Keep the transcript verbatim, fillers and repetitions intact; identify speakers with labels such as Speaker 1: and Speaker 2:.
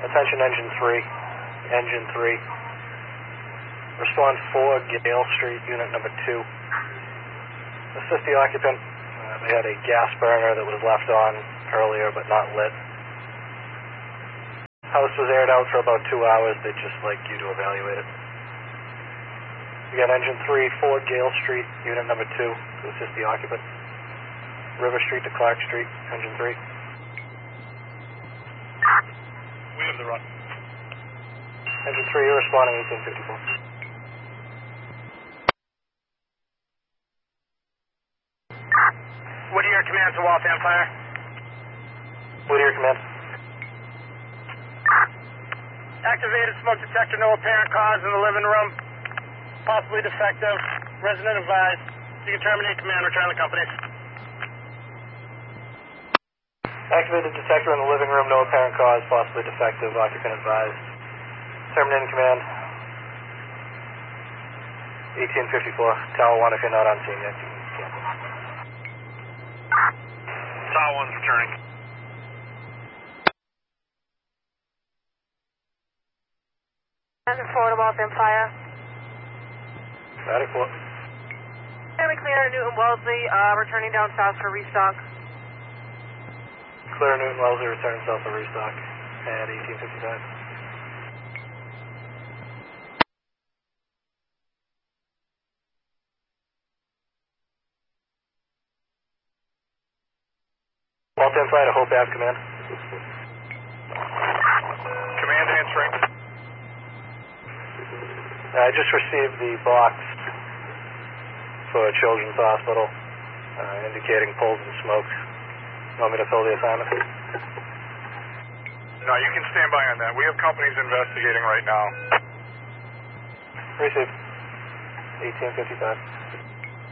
Speaker 1: Attention engine three. Engine three. Respond four, Gale Street, unit number two. Assist the occupant. Uh, they had a gas burner that was left on earlier but not lit. House was aired out for about two hours. They'd just like you to evaluate it. We got engine three, four, Gale Street, unit number two, to assist the occupant. River Street to Clark Street, engine three.
Speaker 2: We have the run.
Speaker 1: Engine three, you're responding eighteen fifty-four.
Speaker 2: Whittier, command to Waltham Fire.
Speaker 1: Whittier, command.
Speaker 2: Activated smoke detector, no apparent cause in the living room. Possibly defective. Resident advised. You can terminate command, return to the company.
Speaker 1: Activated detector in the living room, no apparent cause, possibly defective, occupant advised. Terminating command. eighteen fifty-four. Tower one, if you're not on scene yet, you can cancel.
Speaker 2: Tower one's returning.
Speaker 3: Engine four to Waltham Fire.
Speaker 1: Static four.
Speaker 3: Family clear, Newton Wellesley, uh, returning down south for restock.
Speaker 1: Clear Newton Wellesley, return south for restock at eighteen fifty-five. Waltham Fire to Hope Ave, command.
Speaker 2: Command answering.
Speaker 1: I just received the box for Children's Hospital, uh, indicating pulls and smokes. You want me to fill the assignment?
Speaker 2: No, you can stand by on that. We have companies investigating right now.
Speaker 1: Received. eighteen fifty-five.